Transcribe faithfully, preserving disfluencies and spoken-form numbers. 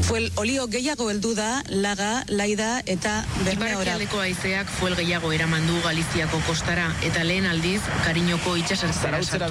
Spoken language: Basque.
Fuel olio gehiago heldu da, Laga, Laida eta Bermeora. Ipar-ekialdeko haizeak fuel gehiago eraman du Galiziako kostara eta lehen aldiz Kariñoko itsasertzera sartu